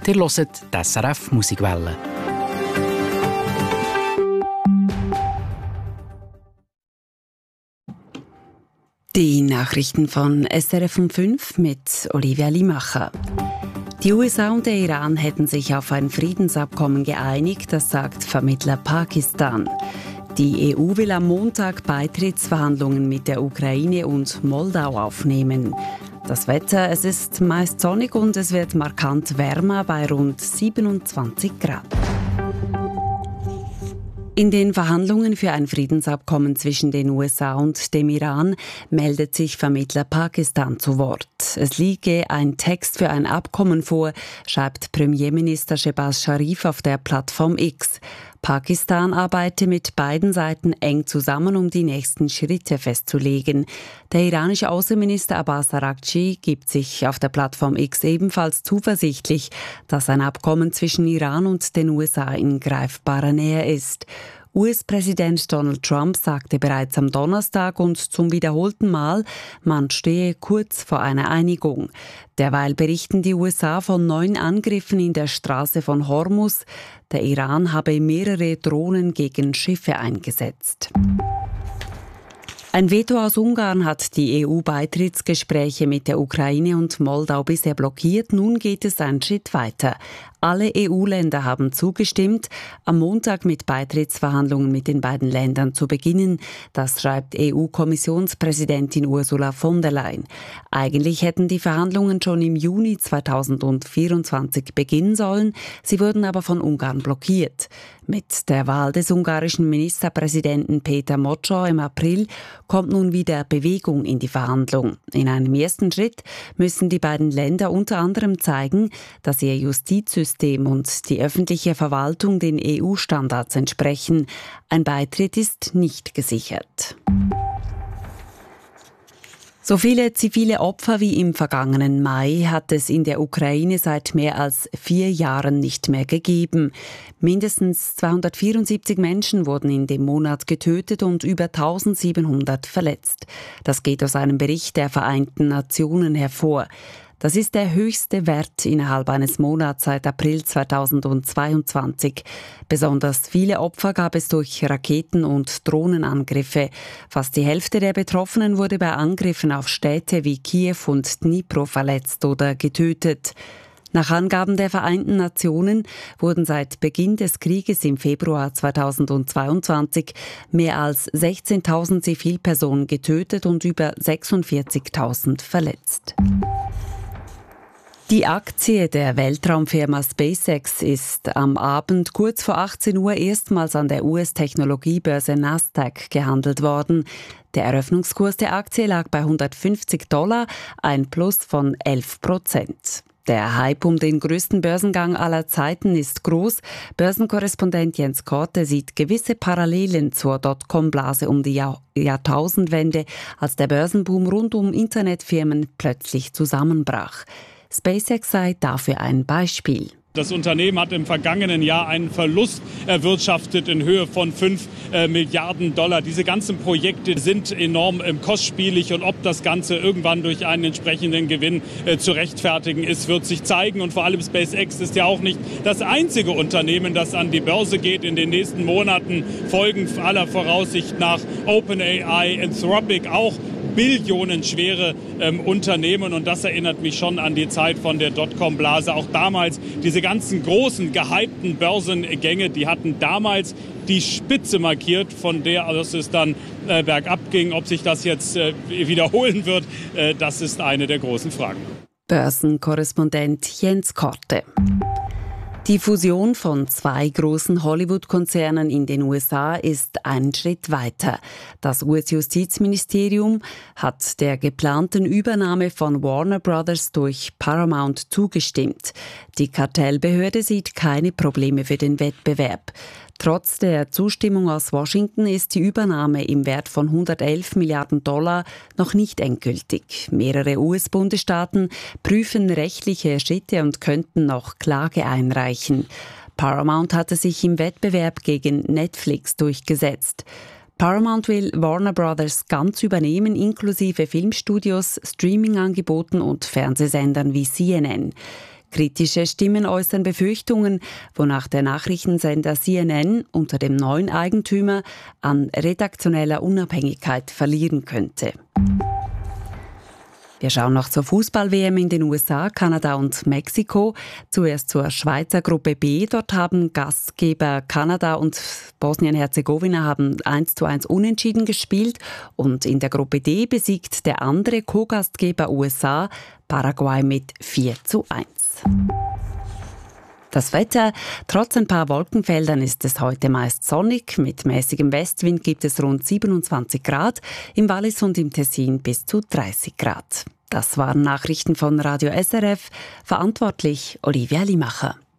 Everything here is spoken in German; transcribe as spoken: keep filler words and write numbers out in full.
Ihr hört die S R F Musikwelle. Die Nachrichten von S R F um fünf mit Olivia Limacher. Die U S A und der Iran hätten sich auf ein Friedensabkommen geeinigt, das sagt Vermittler Pakistan. Die E U will am Montag Beitrittsverhandlungen mit der Ukraine und Moldau aufnehmen. Das Wetter, es ist meist sonnig und es wird markant wärmer bei rund siebenundzwanzig Grad. In den Verhandlungen für ein Friedensabkommen zwischen den U S A und dem Iran meldet sich Vermittler Pakistan zu Wort. Es liege ein Text für ein Abkommen vor, schreibt Premierminister Shehbaz Sharif auf der Plattform X. Pakistan arbeite mit beiden Seiten eng zusammen, um die nächsten Schritte festzulegen. Der iranische Außenminister Abbas Araghchi gibt sich auf der Plattform X ebenfalls zuversichtlich, dass ein Abkommen zwischen Iran und den U S A in greifbarer Nähe ist. U S-Präsident Donald Trump sagte bereits am Donnerstag und zum wiederholten Mal, man stehe kurz vor einer Einigung. Derweil berichten die U S A von neun Angriffen in der Straße von Hormuz. Der Iran habe mehrere Drohnen gegen Schiffe eingesetzt. Ein Veto aus Ungarn hat die E U-Beitrittsgespräche mit der Ukraine und Moldau bisher blockiert. Nun geht es einen Schritt weiter. Alle E U-Länder haben zugestimmt, am Montag mit Beitrittsverhandlungen mit den beiden Ländern zu beginnen. Das schreibt E U-Kommissionspräsidentin Ursula von der Leyen. Eigentlich hätten die Verhandlungen schon im Juni zweitausendvierundzwanzig beginnen sollen. Sie wurden aber von Ungarn blockiert. Mit der Wahl des ungarischen Ministerpräsidenten Peter Mocsa im April kommt nun wieder Bewegung in die Verhandlung. In einem ersten Schritt müssen die beiden Länder unter anderem zeigen, dass ihr Justizsystem und die öffentliche Verwaltung den E U-Standards entsprechen. Ein Beitritt ist nicht gesichert. So viele zivile Opfer wie im vergangenen Mai hat es in der Ukraine seit mehr als vier Jahren nicht mehr gegeben. Mindestens zweihundertvierundsiebzig Menschen wurden in dem Monat getötet und über eintausendsiebenhundert verletzt. Das geht aus einem Bericht der Vereinten Nationen hervor. Das ist der höchste Wert innerhalb eines Monats seit April zweitausendzweiundzwanzig. Besonders viele Opfer gab es durch Raketen- und Drohnenangriffe. Fast die Hälfte der Betroffenen wurde bei Angriffen auf Städte wie Kiew und Dnipro verletzt oder getötet. Nach Angaben der Vereinten Nationen wurden seit Beginn des Krieges im Februar zweitausendzweiundzwanzig mehr als sechzehntausend Zivilpersonen getötet und über sechsundvierzigtausend verletzt. Die Aktie der Weltraumfirma SpaceX ist am Abend kurz vor achtzehn Uhr erstmals an der U S-Technologiebörse Nasdaq gehandelt worden. Der Eröffnungskurs der Aktie lag bei hundertfünfzig Dollar, ein Plus von elf Prozent. Der Hype um den größten Börsengang aller Zeiten ist groß. Börsenkorrespondent Jens Korte sieht gewisse Parallelen zur Dotcom-Blase um die Jahr- Jahrtausendwende, als der Börsenboom rund um Internetfirmen plötzlich zusammenbrach. SpaceX sei dafür ein Beispiel. Das Unternehmen hat im vergangenen Jahr einen Verlust erwirtschaftet in Höhe von fünf äh, Milliarden Dollar. Diese ganzen Projekte sind enorm ähm, kostspielig und ob das Ganze irgendwann durch einen entsprechenden Gewinn äh, zu rechtfertigen ist, wird sich zeigen. Und vor allem SpaceX ist ja auch nicht das einzige Unternehmen, das an die Börse geht. In den nächsten Monaten folgen aller Voraussicht nach OpenAI, Anthropic, auch billionenschwere ähm, Unternehmen. Und das erinnert mich schon an die Zeit von der Dotcom-Blase. Auch damals diese ganzen großen, gehypten Börsengänge, die hatten damals die Spitze markiert, von der aus es dann äh, bergab ging. Ob sich das jetzt äh, wiederholen wird, äh, das ist eine der großen Fragen. Börsenkorrespondent Jens Korte. Die Fusion von zwei großen Hollywood-Konzernen in den U S A ist einen Schritt weiter. Das U S-Justizministerium hat der geplanten Übernahme von Warner Brothers durch Paramount zugestimmt. Die Kartellbehörde sieht keine Probleme für den Wettbewerb. Trotz der Zustimmung aus Washington ist die Übernahme im Wert von hundertelf Milliarden Dollar noch nicht endgültig. Mehrere U S-Bundesstaaten prüfen rechtliche Schritte und könnten noch Klage einreichen. Paramount hatte sich im Wettbewerb gegen Netflix durchgesetzt. Paramount will Warner Brothers ganz übernehmen, inklusive Filmstudios, Streamingangeboten und Fernsehsendern wie C N N. Kritische Stimmen äußern Befürchtungen, wonach der Nachrichtensender C N N unter dem neuen Eigentümer an redaktioneller Unabhängigkeit verlieren könnte. Wir schauen noch zur Fußball-W M in den U S A, Kanada und Mexiko. Zuerst zur Schweizer Gruppe B. Dort haben Gastgeber Kanada und Bosnien-Herzegowina haben eins zu eins unentschieden gespielt. Und in der Gruppe D besiegt der andere Co-Gastgeber U S A Paraguay mit vier zu eins. Das Wetter: Trotz ein paar Wolkenfeldern ist es heute meist sonnig. Mit mäßigem Westwind gibt es rund siebenundzwanzig Grad, im Wallis und im Tessin bis zu dreißig Grad. Das waren Nachrichten von Radio S R F. Verantwortlich Olivia Limacher.